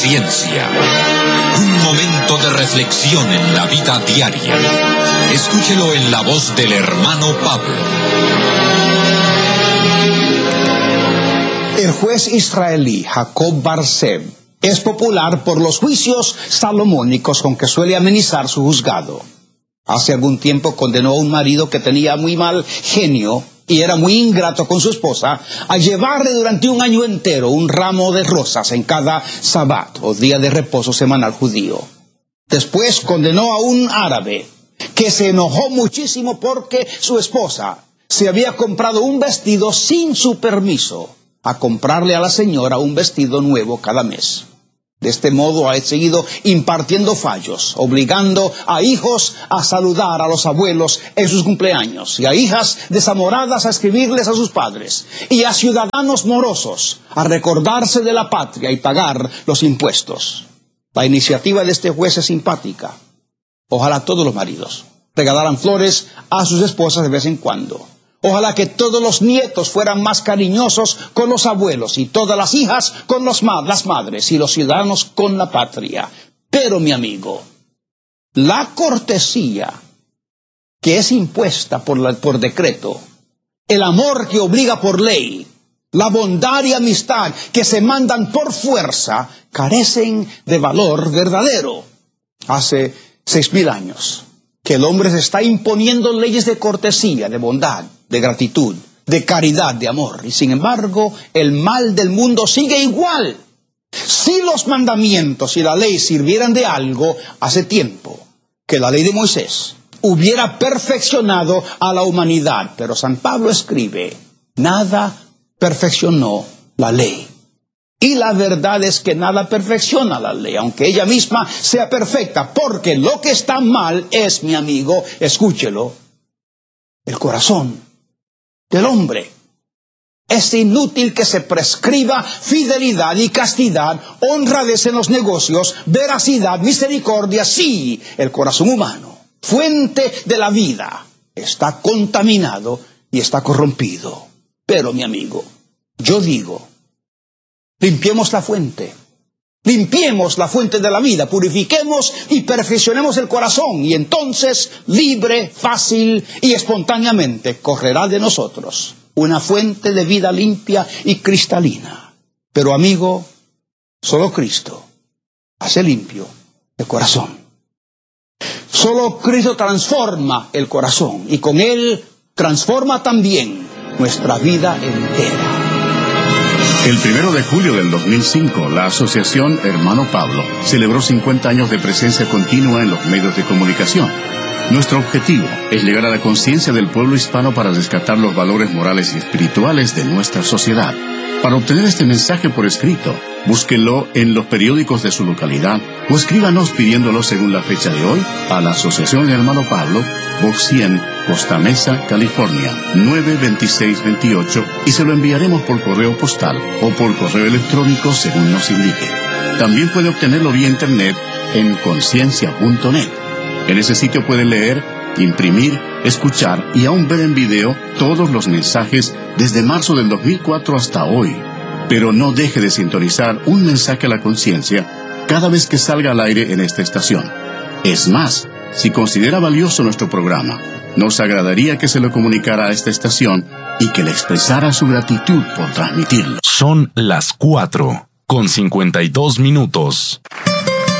Ciencia. Un momento de reflexión en la vida diaria. Escúchelo en la voz del hermano Pablo. El juez israelí Jacob Bar-Seb es popular por los juicios salomónicos con que suele amenizar su juzgado. Hace algún tiempo condenó a un marido que tenía muy mal genio y era muy ingrato con su esposa a llevarle durante un año entero un ramo de rosas en cada sabbat o día de reposo semanal judío. Después condenó a un árabe que se enojó muchísimo porque su esposa se había comprado un vestido sin su permiso, a comprarle a la señora un vestido nuevo cada mes. De este modo ha seguido impartiendo fallos, obligando a hijos a saludar a los abuelos en sus cumpleaños, y a hijas desamoradas a escribirles a sus padres, y a ciudadanos morosos a recordarse de la patria y pagar los impuestos. La iniciativa de este juez es simpática. Ojalá todos los maridos regalaran flores a sus esposas de vez en cuando. Ojalá que todos los nietos fueran más cariñosos con los abuelos y todas las hijas con las madres y los ciudadanos con la patria. Pero, mi amigo, la cortesía que es impuesta por decreto, el amor que obliga por ley, la bondad y amistad que se mandan por fuerza, carecen de valor verdadero. Hace 6,000 años que el hombre se está imponiendo leyes de cortesía, de bondad, de gratitud, de caridad, de amor. Y sin embargo, el mal del mundo sigue igual. Si los mandamientos y la ley sirvieran de algo, hace tiempo que la ley de Moisés hubiera perfeccionado a la humanidad. Pero San Pablo escribe, nada perfeccionó la ley. Y la verdad es que nada perfecciona la ley, aunque ella misma sea perfecta, porque lo que está mal es, mi amigo, escúchelo, el corazón del hombre. Es inútil que se prescriba fidelidad y castidad, honradez en los negocios, veracidad, misericordia, sí, el corazón humano, fuente de la vida, está contaminado y está corrompido. Pero, mi amigo, yo digo, limpiemos la fuente de la vida, purifiquemos y perfeccionemos el corazón, y entonces, libre, fácil y espontáneamente, correrá de nosotros una fuente de vida limpia y cristalina. Pero, amigo, solo Cristo hace limpio el corazón. Solo Cristo transforma el corazón, y con Él transforma también nuestra vida entera. El 1 de julio del 2005, la Asociación Hermano Pablo celebró 50 años de presencia continua en los medios de comunicación. Nuestro objetivo es llegar a la conciencia del pueblo hispano para rescatar los valores morales y espirituales de nuestra sociedad. Para obtener este mensaje por escrito, búsquenlo en los periódicos de su localidad o escríbanos pidiéndolo según la fecha de hoy a la Asociación Hermano Pablo, Box 100, Costa Mesa, California, 92628, y se lo enviaremos por correo postal o por correo electrónico según nos indique. También puede obtenerlo vía internet en conciencia.net. En ese sitio puede leer, imprimir, escuchar y aún ver en video todos los mensajes desde marzo del 2004 hasta hoy. Pero no deje de sintonizar un mensaje a la conciencia cada vez que salga al aire en esta estación. Es más, si considera valioso nuestro programa, nos agradaría que se lo comunicara a esta estación y que le expresara su gratitud por transmitirlo. Son las 4:52.